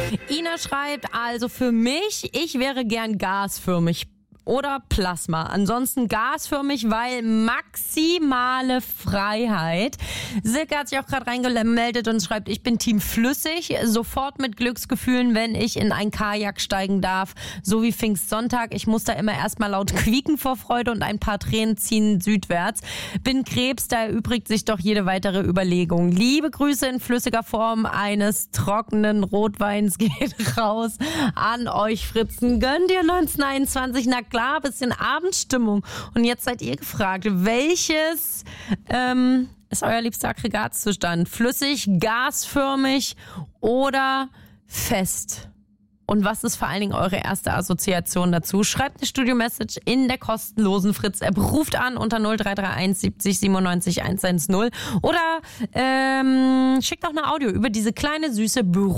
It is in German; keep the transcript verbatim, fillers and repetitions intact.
Ina schreibt, also für mich, ich wäre gern gasförmig oder Plasma. Ansonsten gasförmig, weil maximale Freiheit. Silke hat sich auch gerade reingemeldet und schreibt, ich bin Team flüssig, sofort mit Glücksgefühlen, wenn ich in ein Kajak steigen darf, so wie Pfingstsonntag. Ich muss da immer erstmal laut quieken vor Freude und ein paar Tränen ziehen südwärts. Bin Krebs, da erübrigt sich doch jede weitere Überlegung. Liebe Grüße in flüssiger Form eines trockenen Rotweins geht raus an euch Fritzen. Gönnt ihr neunzehnhunderteinundzwanzig? Na klar, bisschen Abendstimmung. Und jetzt seid ihr gefragt, welches ähm, ist euer liebster Aggregatzustand? Flüssig, gasförmig oder fest? Und was ist vor allen Dingen eure erste Assoziation dazu? Schreibt eine Studio-Message in der kostenlosen Fritz-App. Ruft an unter null drei drei eins siebzig siebenundneunzig hundertzehn oder ähm, schickt auch eine Audio über diese kleine süße Büro.